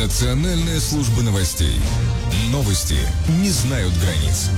Национальная служба новостей. Новости не знают границ.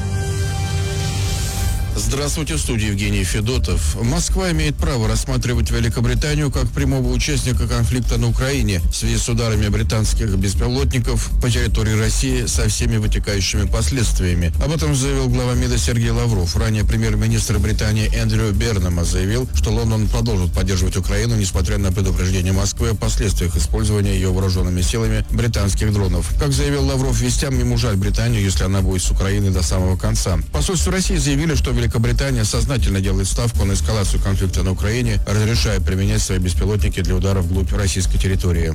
Здравствуйте, в студии Евгений Федотов. Москва имеет право рассматривать Великобританию как прямого участника конфликта на Украине в связи с ударами британских беспилотников по территории России со всеми вытекающими последствиями. Об этом заявил глава МИДа Сергей Лавров. Ранее премьер-министр Британии Эндрю Бернема заявил, что Лондон продолжит поддерживать Украину, несмотря на предупреждение Москвы о последствиях использования ее вооруженными силами британских дронов. Как заявил Лавров, вестям ему жаль Британию, если она будет с Украиной до самого конца. В посольстве России заявили, что Великобритания сознательно делает ставку на эскалацию конфликта на Украине, разрешая применять свои беспилотники для ударов вглубь российской территории.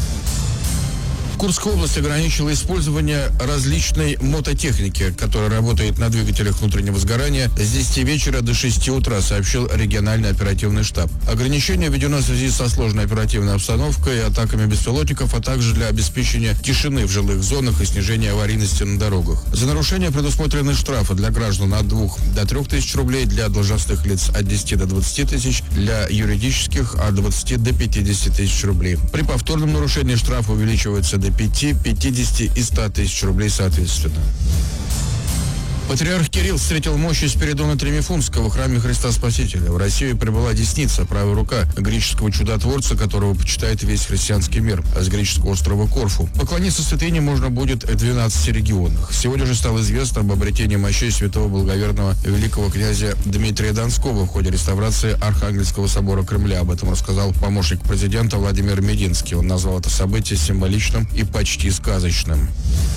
Курская область ограничила использование различной мототехники, которая работает на двигателях внутреннего сгорания с 10 вечера до 6 утра, сообщил региональный оперативный штаб. Ограничение введено в связи со сложной оперативной обстановкой и атаками беспилотников, а также для обеспечения тишины в жилых зонах и снижения аварийности на дорогах. За нарушение предусмотрены штрафы для граждан от 2 до 3 тысяч рублей, для должностных лиц от 10 до 20 тысяч, для юридических от 20 до 50 тысяч рублей. При повторном нарушении штраф увеличивается до 5, 50 и 100 тысяч рублей соответственно. Патриарх Кирилл встретил мощи Спиридона Тремифунского в храме Христа Спасителя. В Россию прибыла десница, правая рука греческого чудотворца, которого почитает весь христианский мир, с греческого острова Корфу. Поклониться святыне можно будет в 12 регионах. Сегодня же стало известно об обретении мощей святого благоверного великого князя Дмитрия Донского в ходе реставрации Архангельского собора Кремля. Об этом рассказал помощник президента Владимир Мединский. Он назвал это событие символичным и почти сказочным.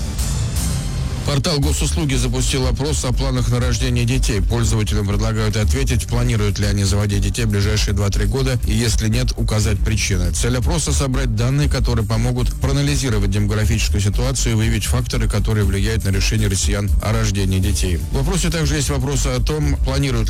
Портал Госуслуги запустил опрос о планах на рождение детей. Пользователям предлагают ответить, планируют ли они заводить детей в ближайшие 2-3 года, и если нет, указать причины. Цель опроса — собрать данные, которые помогут проанализировать демографическую ситуацию и выявить факторы, которые влияют на решение россиян о рождении детей. В вопросе также есть вопросы о том, планируют